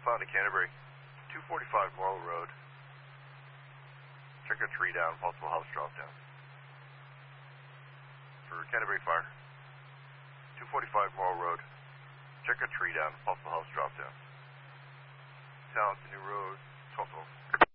respond to Canterbury. 245 Morrill Road. Check a tree down, possible house drop down. For Canterbury Fire. 245 Morrill Road. Check a tree down, possible house drop down. Town to New Road, 12.